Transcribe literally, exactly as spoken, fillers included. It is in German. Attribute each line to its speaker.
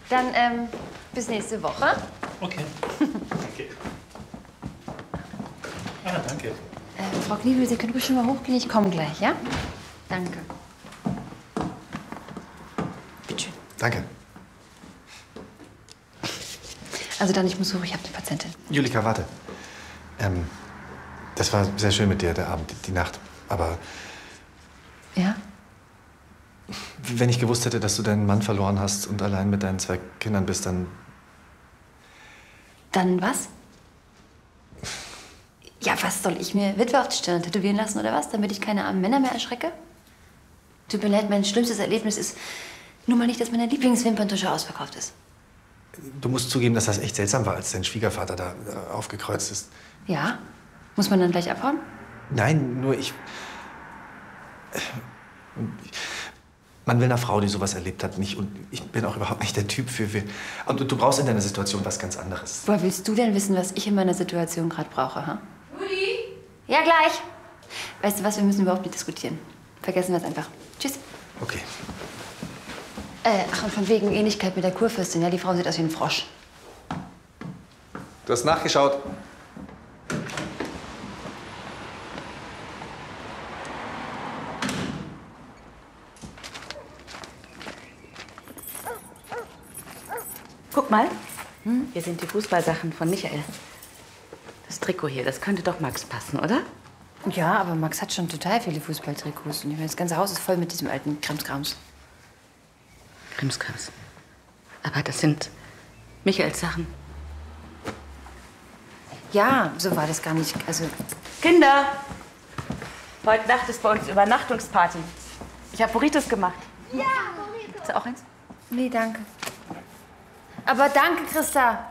Speaker 1: Dann ähm, bis nächste Woche.
Speaker 2: Okay. Danke. Ah, danke.
Speaker 1: Äh, Frau Kniebel, Sie können ruhig schon mal hochgehen. Ich komme gleich, ja? Danke. Bitte schön.
Speaker 3: Danke.
Speaker 1: Also dann, ich muss hoch, ich habe eine Patientin.
Speaker 3: Julika, warte. Ähm, das war sehr schön mit dir, der Abend, die Nacht. Aber
Speaker 1: Ja?
Speaker 3: wenn ich gewusst hätte, dass du deinen Mann verloren hast und allein mit deinen zwei Kindern bist, dann...
Speaker 1: Dann was? Ja, was soll ich mir Witwe auf die Stirn tätowieren lassen oder was, damit ich keine armen Männer mehr erschrecke? Tut mir leid, mein schlimmstes Erlebnis ist nur mal nicht, dass meine Lieblingswimperntusche ausverkauft ist.
Speaker 3: Du musst zugeben, dass das echt seltsam war, als dein Schwiegervater da äh, aufgekreuzt ist.
Speaker 1: Ja? Muss man dann gleich abhauen?
Speaker 3: Nein, nur ich... Man will einer Frau, die sowas erlebt hat, nicht. Und ich bin auch überhaupt nicht der Typ für... für und du brauchst in deiner Situation was ganz anderes.
Speaker 1: Woher willst du denn wissen, was ich in meiner Situation gerade brauche, ha? Rudi? Ja, gleich. Weißt du was, wir müssen überhaupt nicht diskutieren. Vergessen wir es einfach. Tschüss.
Speaker 3: Okay.
Speaker 1: Äh, ach, und von wegen Ähnlichkeit mit der Kurfürstin. Ja, die Frau sieht aus wie ein Frosch.
Speaker 3: Du hast nachgeschaut.
Speaker 4: Guck mal, hm? Hier sind die Fußballsachen von Michael. Das Trikot hier, das könnte doch Max passen, oder?
Speaker 1: Ja, aber Max hat schon total viele Fußballtrikots. Und ich meine, das ganze Haus ist voll mit diesem alten Krimskrams.
Speaker 4: Krimskrams. Aber das sind Michaels Sachen.
Speaker 1: Ja, so war das gar nicht. Also
Speaker 4: Kinder! Heute Nacht ist bei uns Übernachtungsparty. Ich habe Burritos gemacht. Ja! Willst du auch eins?
Speaker 1: Nee, danke. Aber danke, Christa.